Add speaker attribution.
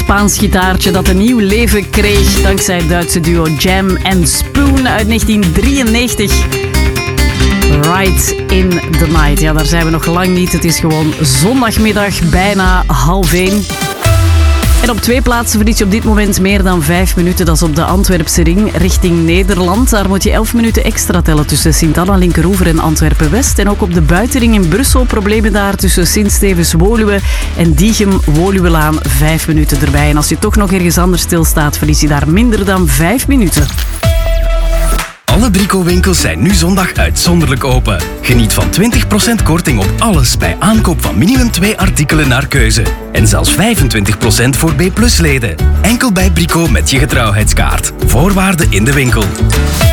Speaker 1: Spaans gitaartje dat een nieuw leven kreeg dankzij het Duitse duo Jam and Spoon uit 1993. Right in the Night. Ja, daar zijn we nog lang niet. Het is gewoon zondagmiddag, bijna 12:30. En op 2 plaatsen verlies je op dit moment meer dan 5 minuten. Dat is op de Antwerpse ring richting Nederland. Daar moet je 11 minuten extra tellen tussen Sint-Anna, Linkeroever en Antwerpen-West. En ook op de buitenring in Brussel problemen daar tussen Sint-Stevens-Woluwe en Diegem-Woluwelaan 5 minuten erbij. En als je toch nog ergens anders stilstaat, verlies je daar minder dan 5 minuten.
Speaker 2: Alle Brico-winkels zijn nu zondag uitzonderlijk open. Geniet van 20% korting op alles bij aankoop van minimum 2 artikelen naar keuze. En zelfs 25% voor B+-leden. Enkel bij Brico met je getrouwheidskaart. Voorwaarden in de winkel.